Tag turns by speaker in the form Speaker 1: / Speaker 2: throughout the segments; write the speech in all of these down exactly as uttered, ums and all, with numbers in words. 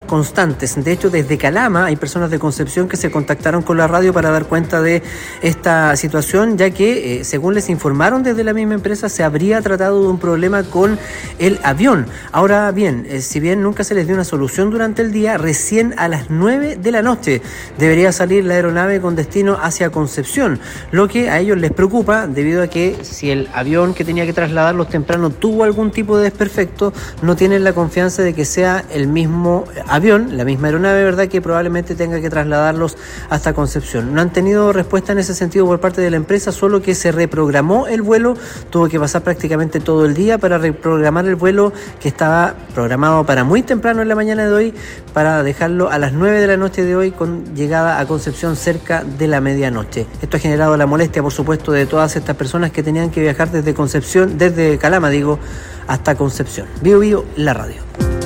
Speaker 1: constantes. De hecho, desde Calama hay personas de Concepción que se contactaron con la radio para dar cuenta de esta situación, ya que, eh, según les informaron desde la misma empresa, se habría tratado de un problema con el avión. Ahora bien, eh, si bien nunca se les dio una solución durante el día, recién a las nueve de la noche debería salir la aeronave con destino hacia Concepción, lo que a ellos les preocupa debido a que si el avión que tenía que trasladarlos temprano tuvo algún tipo de desperfecto, no tienen la confianza de que sea el mismo avión avión, la misma aeronave, ¿verdad?, que probablemente tenga que trasladarlos hasta Concepción. No han tenido respuesta en ese sentido por parte de la empresa, solo que se reprogramó el vuelo, tuvo que pasar prácticamente todo el día para reprogramar el vuelo que estaba programado para muy temprano en la mañana de hoy, para dejarlo a las nueve de la noche de hoy con llegada a Concepción cerca de la medianoche. Esto ha generado la molestia, por supuesto, de todas estas personas que tenían que viajar desde Concepción, desde Calama, digo, hasta Concepción. Bio Bio, la radio.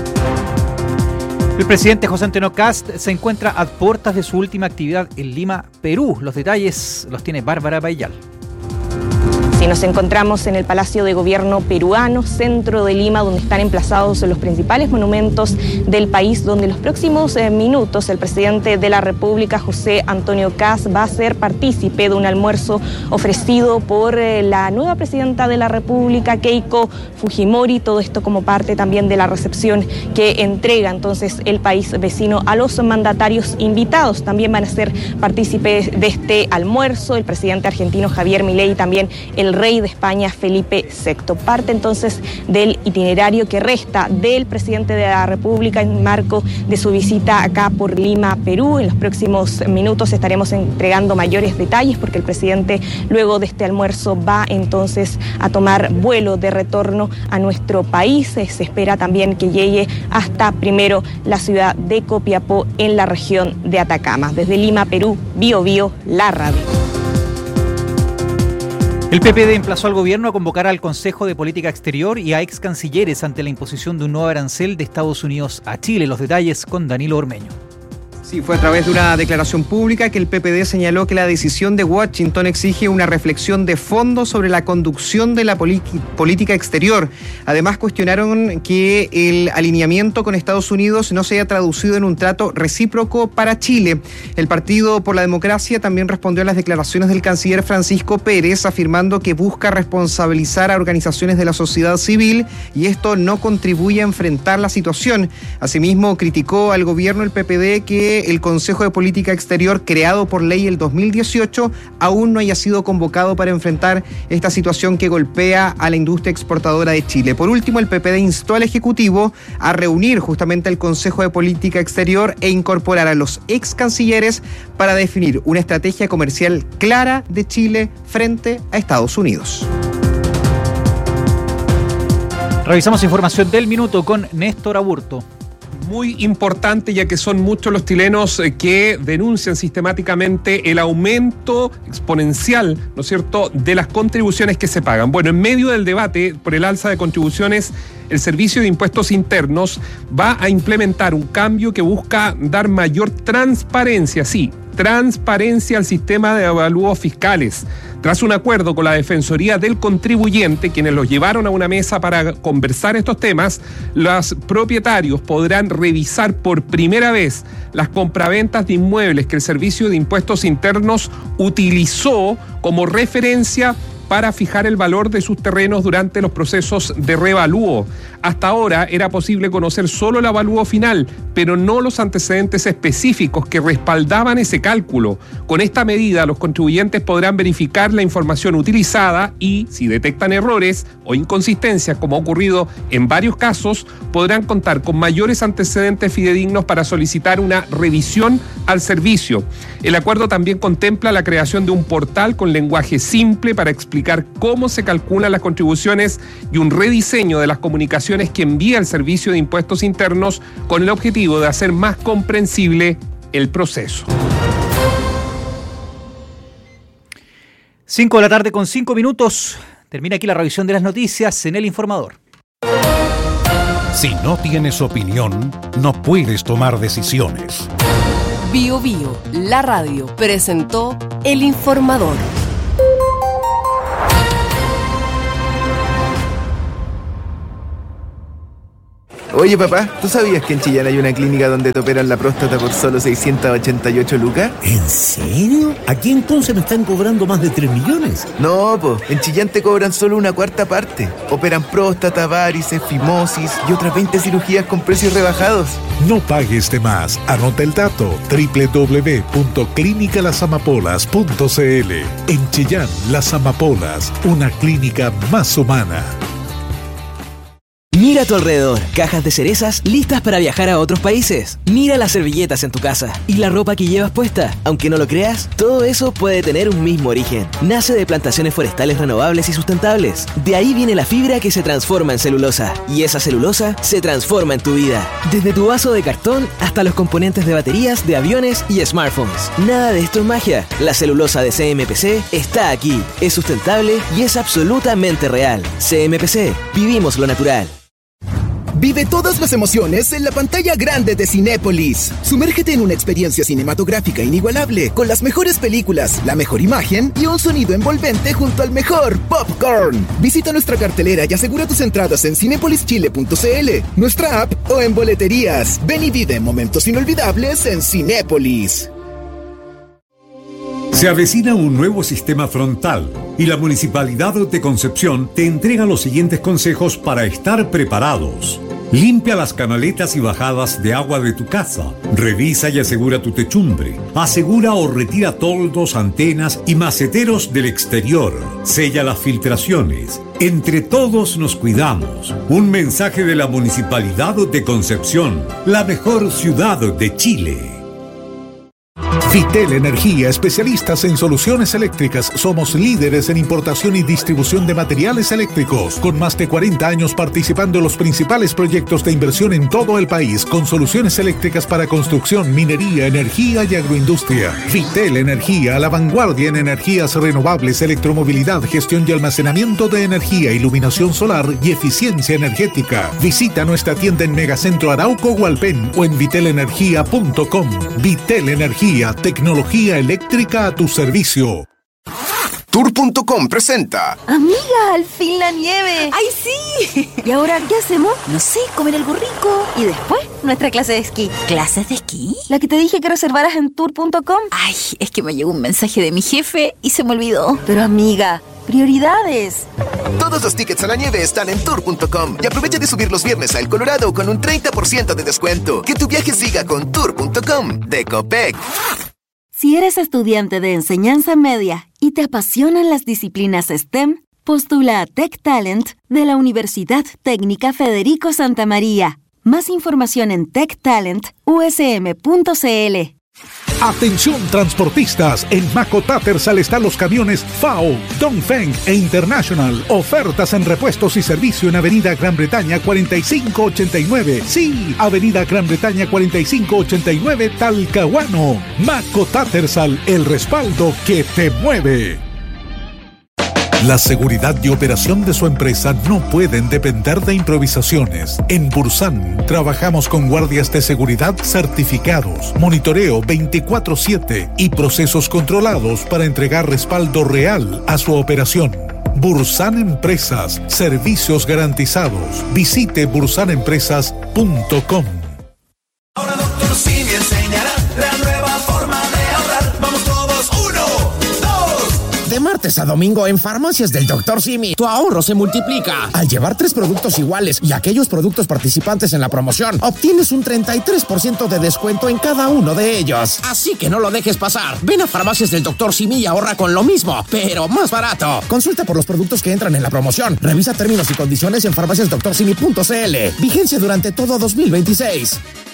Speaker 2: El presidente José Antonio Kast se encuentra a puertas de su última actividad en Lima, Perú. Los detalles los tiene Bárbara Bayal.
Speaker 3: Sí, nos encontramos en el Palacio de Gobierno peruano, centro de Lima, donde están emplazados los principales monumentos del país, donde en los próximos eh, minutos el presidente de la República, José Antonio Kast, va a ser partícipe de un almuerzo ofrecido por eh, la nueva presidenta de la República, Keiko Fujimori, todo esto como parte también de la recepción que entrega entonces el país vecino a los mandatarios invitados. También van a ser partícipes de este almuerzo el presidente argentino Javier Milei y también el rey de España, Felipe sexto. Parte entonces del itinerario que resta del presidente de la República en marco de su visita acá por Lima, Perú. En los próximos minutos estaremos entregando mayores detalles porque el presidente luego de este almuerzo va entonces a tomar vuelo de retorno a nuestro país. Se espera también que llegue hasta primero la ciudad de Copiapó en la región de Atacama. Desde Lima, Perú, Bio Bio, la radio.
Speaker 2: El P P D emplazó al gobierno a convocar al Consejo de Política Exterior y a ex cancilleres ante la imposición de un nuevo arancel de Estados Unidos a Chile. Los detalles con Danilo Ormeño.
Speaker 4: Sí, fue a través de una declaración pública que el P P D señaló que la decisión de Washington exige una reflexión de fondo sobre la conducción de la política exterior. Además, cuestionaron que el alineamiento con Estados Unidos no se haya traducido en un trato recíproco para Chile. El Partido por la Democracia también respondió a las declaraciones del canciller Francisco Pérez, afirmando que busca responsabilizar a organizaciones de la sociedad civil y esto no contribuye a enfrentar la situación. Asimismo, criticó al gobierno el P P D que el Consejo de Política Exterior, creado por ley el dos mil dieciocho, aún no haya sido convocado para enfrentar esta situación que golpea a la industria exportadora de Chile. Por último, el P P D instó al Ejecutivo a reunir justamente el Consejo de Política Exterior e incorporar a los ex cancilleres para definir una estrategia comercial clara de Chile frente a Estados Unidos.
Speaker 2: Revisamos información del minuto con Néstor Aburto.
Speaker 5: Muy importante, ya que son muchos los chilenos que denuncian sistemáticamente el aumento exponencial, ¿no es cierto?, de las contribuciones que se pagan. Bueno, en medio del debate por el alza de contribuciones, el Servicio de Impuestos Internos va a implementar un cambio que busca dar mayor transparencia, sí, transparencia al sistema de avalúos fiscales. Tras un acuerdo con la Defensoría del Contribuyente, quienes los llevaron a una mesa para conversar estos temas, los propietarios podrán revisar por primera vez las compraventas de inmuebles que el Servicio de Impuestos Internos utilizó como referencia para fijar el valor de sus terrenos durante los procesos de revalúo. Hasta ahora era posible conocer solo el avalúo final, pero no los antecedentes específicos que respaldaban ese cálculo. Con esta medida, los contribuyentes podrán verificar la información utilizada y, si detectan errores o inconsistencias, como ha ocurrido en varios casos, podrán contar con mayores antecedentes fidedignos para solicitar una revisión al servicio. El acuerdo también contempla la creación de un portal con lenguaje simple para explicar cómo se calculan las contribuciones y un rediseño de las comunicaciones que envía el Servicio de Impuestos Internos con el objetivo de hacer más comprensible el proceso.
Speaker 2: cinco de la tarde con cinco minutos. Termina aquí la revisión de las noticias en El Informador.
Speaker 6: Si no tienes opinión, no puedes tomar decisiones.
Speaker 7: Bio Bio, la radio, presentó El Informador.
Speaker 8: Oye, papá, ¿tú sabías que en Chillán hay una clínica donde te operan la próstata por solo seiscientos ochenta y ocho lucas?
Speaker 9: ¿En serio? Aquí en Conce me están cobrando más de tres millones.
Speaker 8: No, po, en Chillán te cobran solo una cuarta parte. Operan próstata, varices, fimosis y otras veinte cirugías con precios rebajados.
Speaker 6: No pagues de más. Anota el dato: doble u doble u doble u punto clínica las amapolas punto c l. En Chillán, Las Amapolas, una clínica más humana.
Speaker 10: Mira a tu alrededor, cajas de cerezas listas para viajar a otros países. Mira las servilletas en tu casa y la ropa que llevas puesta. Aunque no lo creas, todo eso puede tener un mismo origen. Nace de plantaciones forestales renovables y sustentables. De ahí viene la fibra que se transforma en celulosa. Y esa celulosa se transforma en tu vida. Desde tu vaso de cartón hasta los componentes de baterías, de aviones y smartphones. Nada de esto es magia. La celulosa de C M P C está aquí. Es sustentable y es absolutamente real. C M P C. Vivimos lo natural.
Speaker 11: Vive todas las emociones en la pantalla grande de Cinépolis. Sumérgete en una experiencia cinematográfica inigualable, con las mejores películas, la mejor imagen y un sonido envolvente junto al mejor popcorn. Visita nuestra cartelera y asegura tus entradas en cinépolis chile punto c l, nuestra app o en boleterías. Ven y vive momentos inolvidables en Cinépolis.
Speaker 12: Se avecina un nuevo sistema frontal y la Municipalidad de Concepción te entrega los siguientes consejos para estar preparados. Limpia las canaletas y bajadas de agua de tu casa. Revisa y asegura tu techumbre. Asegura o retira toldos, antenas y maceteros del exterior. Sella las filtraciones. Entre todos nos cuidamos. Un mensaje de la Municipalidad de Concepción, la mejor ciudad de Chile.
Speaker 6: Vitel Energía, especialistas en soluciones eléctricas. Somos líderes en importación y distribución de materiales eléctricos, con más de cuarenta años participando en los principales proyectos de inversión en todo el país, con soluciones eléctricas para construcción, minería, energía y agroindustria. Vitel Energía, a la vanguardia en energías renovables, electromovilidad, gestión y almacenamiento de energía, iluminación solar y eficiencia energética. Visita nuestra tienda en Megacentro Arauco, Hualpén o en vitel energía punto com. Vitel Energía, tecnología eléctrica a tu servicio.
Speaker 13: Tour punto com presenta.
Speaker 14: Amiga, al fin la nieve. ¡Ay, sí! ¿Y ahora qué hacemos? No sé, comer algo rico. Y después, nuestra clase de esquí.
Speaker 15: ¿Clases de esquí?
Speaker 14: La que te dije que reservaras en tour punto com.
Speaker 15: Ay, es que me llegó un mensaje de mi jefe y se me olvidó.
Speaker 14: Pero amiga, prioridades.
Speaker 13: Todos los tickets a la nieve están en tour punto com y aprovecha de subir los viernes a El Colorado con un treinta por ciento de descuento. Que tu viaje siga con tour punto com de Copec.
Speaker 16: Si eres estudiante de enseñanza media y te apasionan las disciplinas STEM, postula a Tech Talent de la Universidad Técnica Federico Santa María. Más información en tech talent u s m punto c l.
Speaker 6: Atención transportistas, en Maco Tattersall están los camiones F A O, Dongfeng e International. Ofertas en repuestos y servicio en Avenida Gran Bretaña cuarenta y cinco ochenta y nueve. Sí, Avenida Gran Bretaña cuarenta y cinco ochenta y nueve, Talcahuano. Maco Tattersall, el respaldo que te mueve. La seguridad y operación de su empresa no pueden depender de improvisaciones. En Bursan trabajamos con guardias de seguridad certificados, monitoreo veinticuatro siete y procesos controlados para entregar respaldo real a su operación. Bursan Empresas, servicios garantizados. Visite bursan empresas punto com.
Speaker 17: Ahora doctor Simi enseñará la nueva forma de ahorrar. Vamos todos, uno, dos.
Speaker 18: De martes a domingo en Farmacias del doctor Simi, tu ahorro se multiplica. Al llevar tres productos iguales y aquellos productos participantes en la promoción, obtienes un treinta y tres por ciento de descuento en cada uno de ellos. Así que no lo dejes pasar. Ven a Farmacias del doctor Simi y ahorra con lo mismo, pero más barato. Consulta por los productos que entran en la promoción. Revisa términos y condiciones en farmacias doctor simi punto c l. Vigencia durante todo dos mil veintiséis.